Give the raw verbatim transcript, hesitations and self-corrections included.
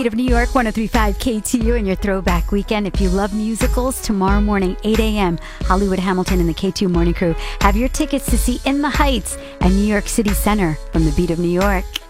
Of New York, one oh three point five K T U and your throwback weekend. If you love musicals, tomorrow morning, eight a.m., Hollywood Hamilton and the K two Morning Crew have your tickets to see In the Heights and New York City Center from the Beat of New York.